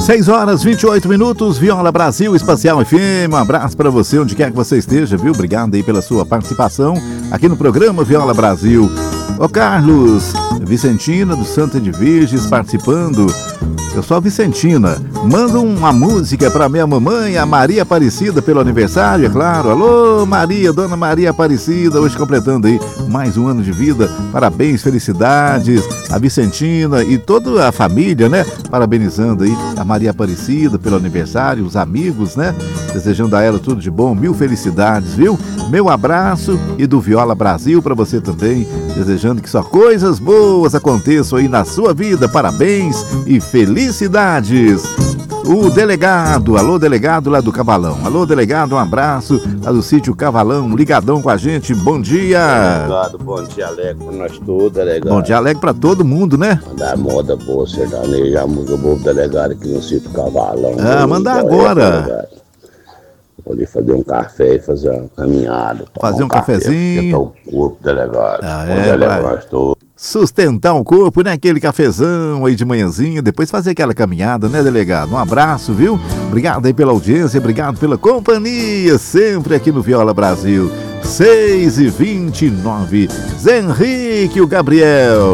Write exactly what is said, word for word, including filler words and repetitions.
seis horas e vinte e oito minutos, Viola Brasil Espacial F M. Um abraço para você, onde quer que você esteja, viu? Obrigado aí pela sua participação aqui no programa Viola Brasil. Ô Carlos, Vicentina do Santa de Virges participando. Eu sou a Vicentina. Manda uma música para minha mamãe, a Maria Aparecida, pelo aniversário, é claro. Alô, Maria, Dona Maria Aparecida, hoje completando aí mais um ano de vida. Parabéns, felicidades, a Vicentina e toda a família, né? Parabenizando aí a Maria Aparecida pelo aniversário, os amigos, né? Desejando a ela tudo de bom, mil felicidades, viu? Meu abraço e do Viola Brasil para você também, desejando que só coisas boas aconteçam aí na sua vida. Parabéns e felicidades. O delegado, alô delegado lá do Cavalão. Alô delegado, um abraço lá do sítio Cavalão, ligadão com a gente. Bom dia. Delegado, bom dia alegre pra nós todos, delegado. Bom dia alegre pra todo mundo, né? Mandar moda boa, sertaneja, a música boa do delegado aqui no sítio Cavalão. Ah, mandar agora. Vou ali fazer um café e fazer uma caminhada. Fazer um, um cafezinho. Sustentar o corpo, delegado. Ah, bom é, dia alegre pra nós todos. Sustentar o corpo, né? Aquele cafezão aí de manhãzinha, depois fazer aquela caminhada, né, delegado? Um abraço, viu? Obrigado aí pela audiência, obrigado pela companhia, sempre aqui no Viola Brasil. seis e vinte e nove. Zé Henrique, o Gabriel.